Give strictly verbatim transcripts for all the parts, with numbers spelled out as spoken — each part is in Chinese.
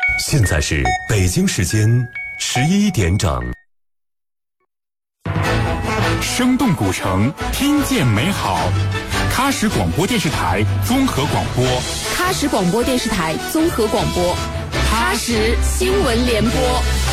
现在是北京时间十一点整。 生动古城，听见美好。喀什广播电视台综合广播， 喀什广播电视台综合广播，喀什新闻联播。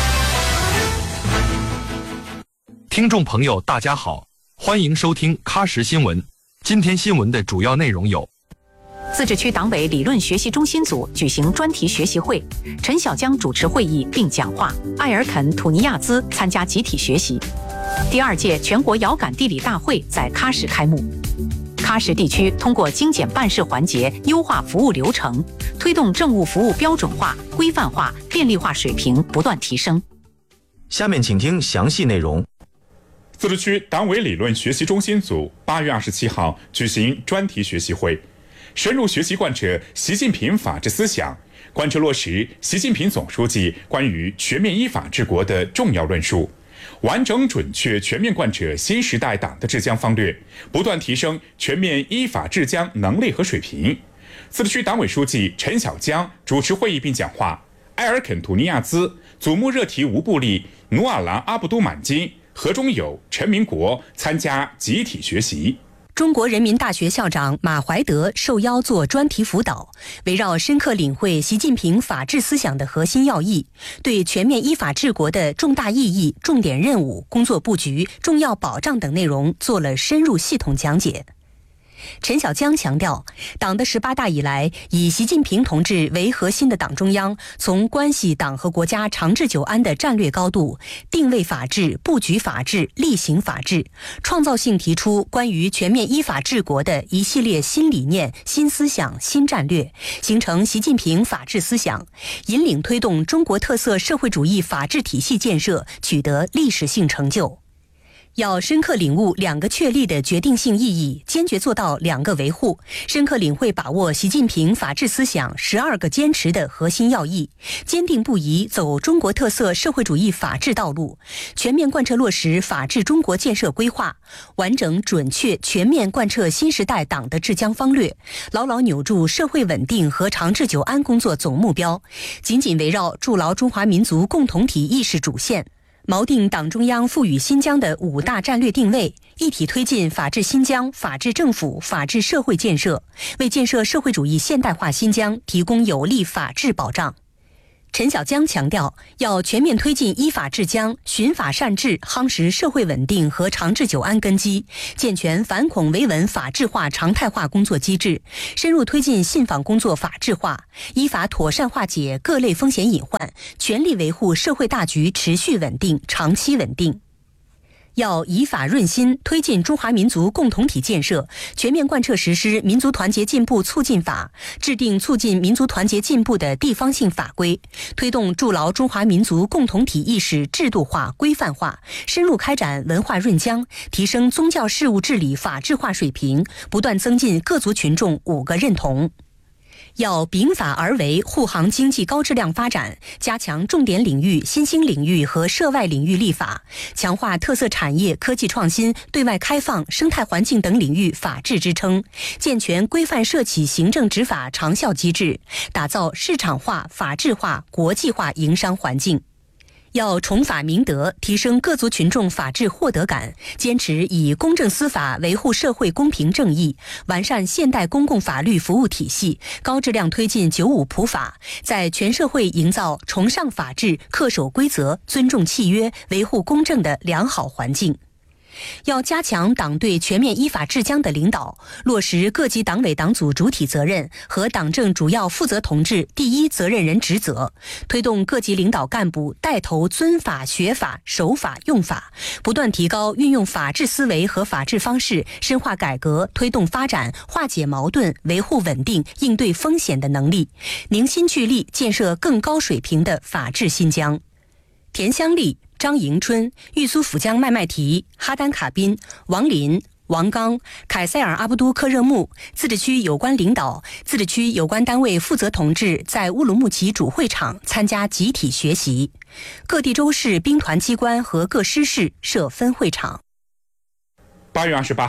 听众朋友，大家好，欢迎收听喀什新闻。今天新闻的主要内容有： 自治区党委理论学习中心组举行专题学习会，陈小江主持会议并讲话，埃尔肯土尼亚兹参加集体学习。第二届全国遥感地理大会在喀什开幕。喀什地区通过精简办事环节，优化服务流程，推动政务服务标准化、规范化、便利化水平不断提升。 下面请听详细内容。 自治区党委理论学习中心组八月二十七号举行专题学习会，深入学习贯彻习近平法治思想，贯彻落实习近平总书记关于全面依法治国的重要论述，完整准确全面贯彻新时代党的治疆方略，不断提升全面依法治疆能力和水平。自治区党委书记陈小江主持会议并讲话，埃尔肯土尼亚兹、祖穆热提吴布利、努尔兰阿布都满金、何中友、陈明国参加集体学习。 中国人民大学校长马怀德受邀做专题辅导，围绕深刻领会习近平法治思想的核心要义，对全面依法治国的重大意义、重点任务、工作布局、重要保障等内容做了深入系统讲解。陈小江强调，党的十八大以来，以习近平同志为核心的党中央，从关系党和国家长治久安的战略高度，定位法治、布局法治、力行法治，创造性提出关于全面依法治国的一系列新理念、新思想、新战略，形成习近平法治思想，引领推动中国特色社会主义法治体系建设取得历史性成就。要深刻领悟两个确立的决定性意义，坚决做到两个维护，深刻领会把握习近平法治思想十二个坚持的核心要义，坚定不移走中国特色社会主义法治道路，全面贯彻落实法治中国建设规划，完整准确全面贯彻新时代党的治疆方略，牢牢扭住社会稳定和长治久安工作总目标，紧紧围绕筑牢中华民族共同体意识主线，锚定党中央赋予新疆的五大战略定位，一体推进法治新疆、法治政府、法治社会建设，为建设社会主义现代化新疆提供有力法治保障。陈小江强调，要全面推进依法治疆，循法善治，夯实社会稳定和长治久安根基，健全反恐维稳法治化常态化工作机制，深入推进信访工作法治化，依法妥善化解各类风险隐患，全力维护社会大局持续稳定、长期稳定。要以法润心，推进中华民族共同体建设，全面贯彻实施《民族团结进步促进法》，制定促进民族团结进步的地方性法规，推动筑牢中华民族共同体意识制度化、规范化，深入开展文化润疆，提升宗教事务治理法治化水平，不断增进各族群众五个认同。要秉法而为，护航经济高质量发展，加强重点领域、新兴领域和涉外领域立法，强化特色产业、科技创新、对外开放、生态环境等领域法治支撑，健全规范社企行政执法长效机制，打造市场化、法治化、国际化营商环境。要崇法明德，提升各族群众法治获得感，坚持以公正司法维护社会公平正义，完善现代公共法律服务体系，高质量推进九五普法，在全社会营造崇尚法治、恪守规则、尊重契约、维护公正的良好环境。要加强党对全面依法治疆的领导，落实各级党委党组主体责任和党政主要负责同志第一责任人职责，推动各级领导干部带头尊法学法、守法用法，不断提高运用法治思维和法治方式，深化改革、推动发展、化解矛盾、维护稳定、应对风险的能力，凝心聚力建设更高水平的法治新疆。田香丽、张迎春、玉苏府江麦麦提、哈丹卡宾、王林、王刚、凯塞尔阿布都克热木自治区有关领导、自治区有关单位负责同志在乌鲁木齐主会场参加集体学习，各地州市兵团机关和各师事设分会场。 八月二十八号，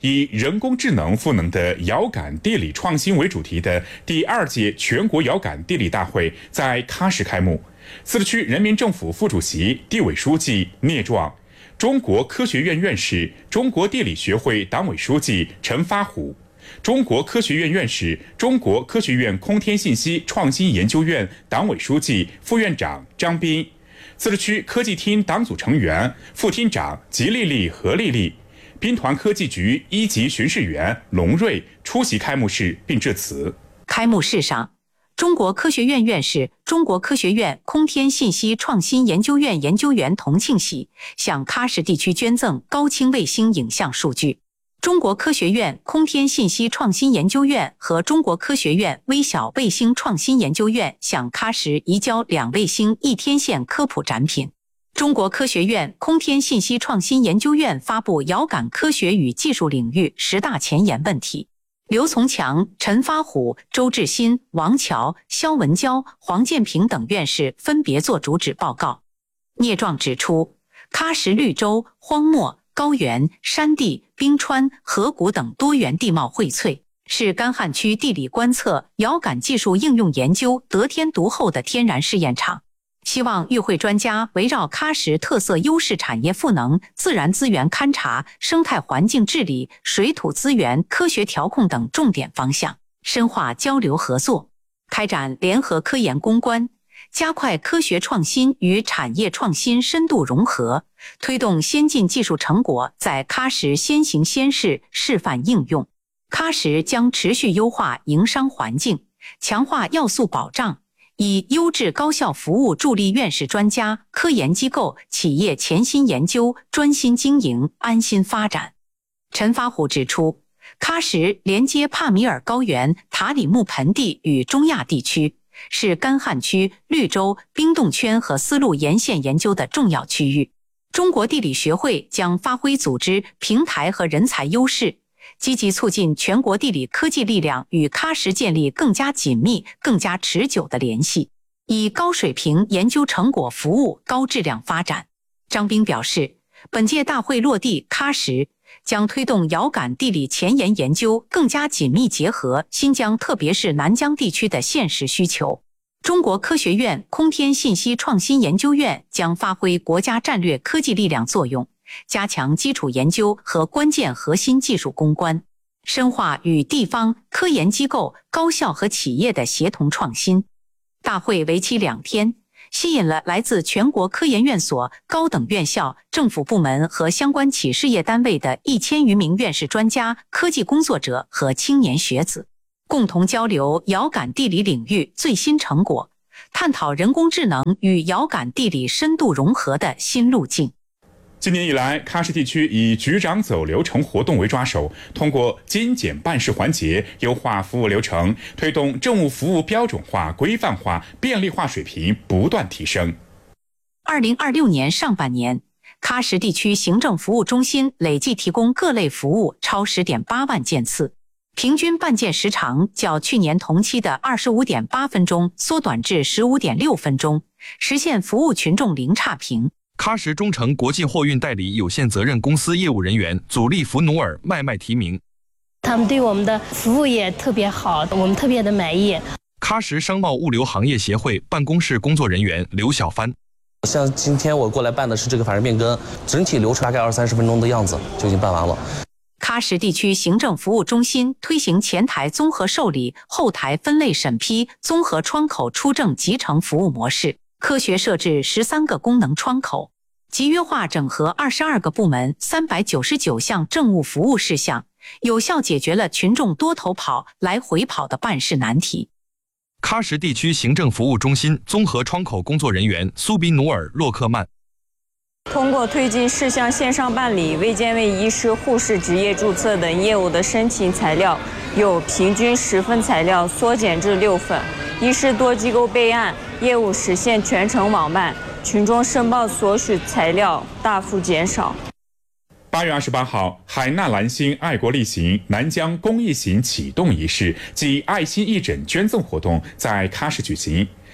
以人工智能赋能的遥感地理创新为主题的第二届全国遥感地理大会在喀什开幕。自治区人民政府副主席、地委书记聂壮，中国科学院院士、中国地理学会党委书记陈发虎，中国科学院院士、中国科学院空天信息创新研究院党委书记、副院长张斌，自治区科技厅党组成员、副厅长吉丽丽、何丽丽，兵团科技局一级巡视员龙瑞出席开幕式并致辞。 开幕式上，中国科学院院士、中国科学院空天信息创新研究院研究员童庆喜向喀什地区捐赠高清卫星影像数据。中国科学院空天信息创新研究院和中国科学院微小卫星创新研究院向喀什移交两卫星一天线科普展品。中国科学院空天信息创新研究院发布遥感科学与技术领域十大前沿问题。刘从强、陈发虎、周志新、王乔、肖文娇、黄建平等院士分别作主旨报告。聂壮指出，喀什绿洲、荒漠、高原、山地、冰川、河谷等多元地貌荟萃，是干旱区地理观测、遥感技术应用研究得天独厚的天然试验场。希望与会专家围绕喀什特色优势产业赋能、自然资源勘察、生态环境治理、水土资源科学调控等重点方向，深化交流合作，开展联合科研攻关，加快科学创新与产业创新深度融合，推动先进技术成果在喀什先行先试、示范应用。喀什将持续优化营商环境，强化要素保障，以优质高效服务助力院士专家、科研机构、企业潜心研究、专心经营、安心发展。陈发虎指出，喀什连接帕米尔高原、塔里木盆地与中亚地区，是干旱区、绿洲、冰冻圈和丝路沿线研究的重要区域。中国地理学会将发挥组织、平台和人才优势，积极促进全国地理科技力量与喀什建立更加紧密、更加持久的联系，以高水平研究成果服务高质量发展。张斌表示，本届大会落地喀什，将推动遥感地理前沿研究更加紧密结合新疆特别是南疆地区的现实需求。中国科学院空天信息创新研究院将发挥国家战略科技力量作用，加强基础研究和关键核心技术攻关，深化与地方、科研机构、高校和企业的协同创新。大会为期两天，吸引了来自全国科研院所、高等院校、政府部门和相关企事业单位的一千余名院士专家、科技工作者和青年学子，共同交流遥感地理领域最新成果，探讨人工智能与遥感地理深度融合的新路径。 今年以来，喀什地区以局长走流程活动为抓手，通过精简办事环节，优化服务流程，推动政务服务标准化、规范化、便利化水平不断提升。 二零二六年上半年，喀什地区行政服务中心累计提供各类服务超 十点八万件次，平均办件时长较去年同期的 二十五点八分钟缩短至 十五点六分钟，实现服务群众零差评。 喀什中诚国际货运代理有限责任公司业务人员祖利弗努尔麦麦提名， 他们对我们的服务也特别好，我们特别的满意。 喀什商贸物流行业协会办公室工作人员刘小帆， 像今天我过来办的是这个法人变更，整体流程大概二三十分钟的样子就已经办完了。 喀什地区行政服务中心推行前台综合受理、后台分类审批、综合窗口出证集成服务模式，科学设置十三个功能窗口，集约化整合二十二个部门三百九十九项政务服务事项，有效解决了群众多头跑、来回跑的办事难题。 喀什地区行政服务中心综合窗口工作人员苏比努尔洛克曼， 通过推进事项线上办理卫健委医师、护士执业注册等业务的申请材料，由平均十份材料缩减至六份，医师多机构备案，业务实现全程网办，群众申报所需材料大幅减少。 八月二十八号，海纳兰心爱国力行南疆公益行启动仪式暨爱心义诊捐赠活动在喀什举行。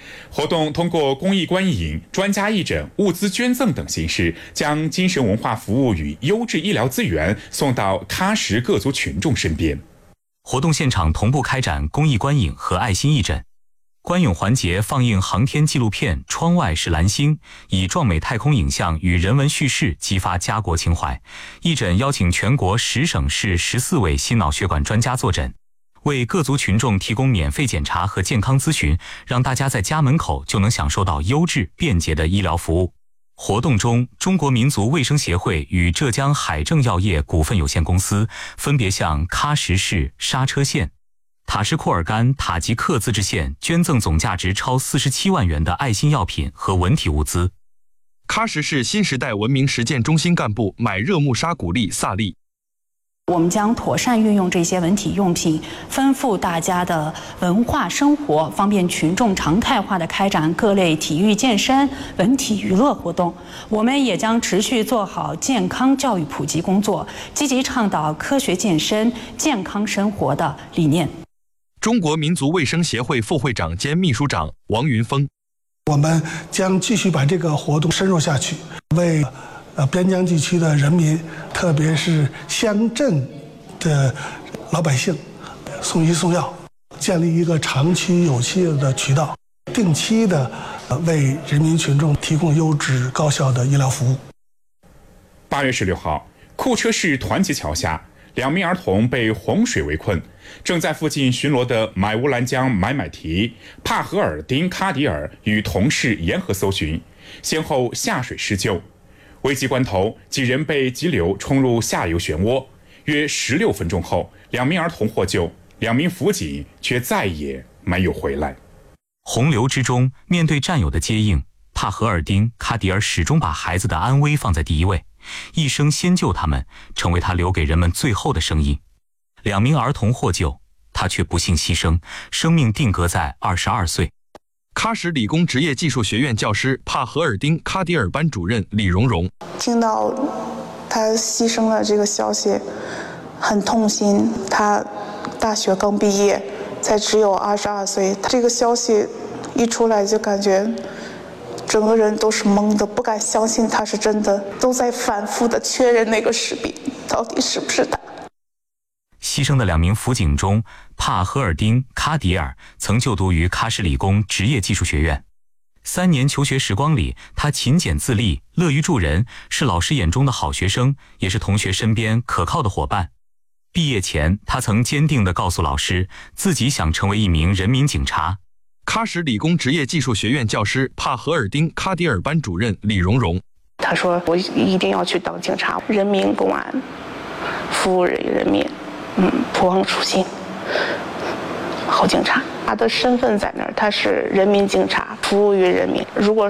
活动通过公益观影、专家义诊、物资捐赠等形式，将精神文化服务与优质医疗资源送到喀什各族群众身边。 活动现场同步开展公益观影和爱心义诊。观影环节放映航天纪录片《窗外是蓝星》，以壮美太空影像与人文叙事激发家国情怀。义诊邀请全国十省市十四位心脑血管专家坐诊，为各族群众提供免费检查和健康咨询，让大家在家门口就能享受到优质便捷的医疗服务。活动中，中国民族卫生协会与浙江海正药业股份有限公司分别向喀什市刹车县、塔什库尔干塔吉克自治县捐赠总价值超四十七万元的爱心药品和文体物资。 喀什市新时代文明实践中心干部买热木沙古丽萨利。 我们将妥善运用这些文体用品，丰富大家的文化生活，方便群众常态化的开展各类体育健身、文体娱乐活动。我们也将持续做好健康教育普及工作，积极倡导科学健身、健康生活的理念。 中国民族卫生协会副会长兼秘书长王云峰： 我们将继续把这个活动深入下去，为呃边疆地区的人民，特别是乡镇的老百姓送医送药，建立一个长期有序的渠道，定期的为人民群众提供优质高效的医疗服务。 八月十六号，库车市团结桥下，两名儿童被洪水围困。正在附近巡逻的买乌兰江买买提、帕合尔丁卡迪尔与同事沿河搜寻，先后下水施救。危急关头，几人被急流冲入下游漩涡。约十六分钟后，两名儿童获救，两名辅警却再也没有回来。 洪流之中，面对战友的接应，帕合尔丁卡迪尔始终把孩子的安危放在第一位，一生先救他们，成为他留给人们最后的声音。两名儿童获救，他却不幸牺牲，生命定格在二十二岁。 喀什理工职业技术学院教师帕合尔丁卡迪尔班主任李蓉蓉： 听到他牺牲了这个消息，很痛心。他大学刚毕业，才只有二十二岁，这个消息一出来，就感觉整个人都是懵的，不敢相信他是真的，都在反复的确认那个士兵到底是不是他。 牺牲的两名辅警中，帕合尔丁卡迪尔曾就读于喀什理工职业技术学院。三年求学时光里，他勤俭自立，乐于助人，是老师眼中的好学生，也是同学身边可靠的伙伴。毕业前，他曾坚定地告诉老师，自己想成为一名人民警察。 喀什理工职业技术学院教师帕合尔丁卡迪尔班主任李蓉蓉： 他说我一定要去当警察，人民公安，服务人民，嗯，不忘初心，好警察。他的身份在那儿，他是人民警察，服务于人民。如果